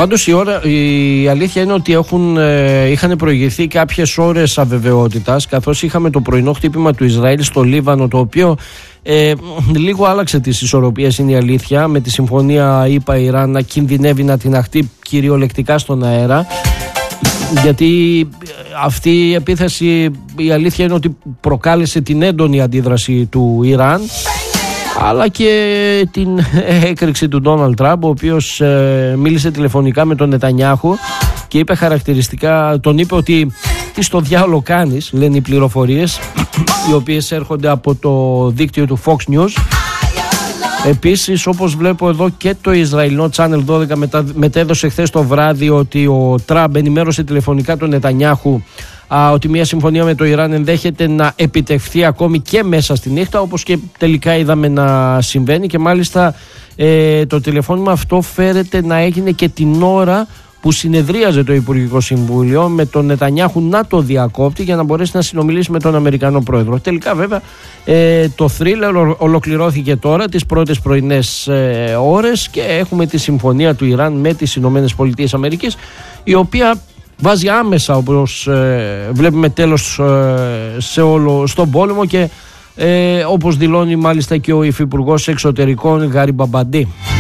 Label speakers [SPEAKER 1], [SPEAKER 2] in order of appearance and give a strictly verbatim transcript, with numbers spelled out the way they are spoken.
[SPEAKER 1] Πάντως η, ώρα, η αλήθεια είναι ότι έχουν, ε, είχαν προηγηθεί κάποιες ώρες αβεβαιότητας, καθώς είχαμε το πρωινό χτύπημα του Ισραήλ στο Λίβανο, το οποίο ε, λίγο άλλαξε τις ισορροπίες, είναι η αλήθεια, με τη συμφωνία ΗΠΑ Ιράν να κινδυνεύει να την αχτεί κυριολεκτικά στον αέρα. Γιατί αυτή η επίθεση, η αλήθεια είναι ότι προκάλεσε την έντονη αντίδραση του Ιράν, αλλά και την έκρηξη του Ντόναλντ Τραμπ, ο οποίος ε, μίλησε τηλεφωνικά με τον Νετανιάχου και είπε χαρακτηριστικά, τον είπε ότι τι στο διάολο κάνεις, λένε οι πληροφορίες οι οποίες έρχονται από το δίκτυο του Fox News. Επίσης, όπως βλέπω εδώ, και το Ισραηλινό Channel δώδεκα μετα, μετέδωσε χθες το βράδυ ότι ο Τραμπ ενημέρωσε τηλεφωνικά τον Νετανιάχου α, ότι μια συμφωνία με το Ιράν ενδέχεται να επιτευχθεί ακόμη και μέσα στη νύχτα, όπως και τελικά είδαμε να συμβαίνει, και μάλιστα ε, το τηλεφώνημα αυτό φέρεται να έγινε και την ώρα που συνεδρίαζε το Υπουργικό Συμβούλιο, με τον Νετανιάχου να το διακόπτει για να μπορέσει να συνομιλήσει με τον Αμερικανό Πρόεδρο. Τελικά βέβαια ε, το θρίλερ ολοκληρώθηκε τώρα τις πρώτες πρωινές ε, ώρες και έχουμε τη συμφωνία του Ιράν με τις Ηνωμένες Πολιτείες Αμερικής, η οποία βάζει άμεσα, όπως ε, βλέπουμε, τέλος ε, σε όλο, στον πόλεμο, και ε, όπως δηλώνει μάλιστα και ο Υφυπουργός Εξωτερικών Γαριμπαμπαντή.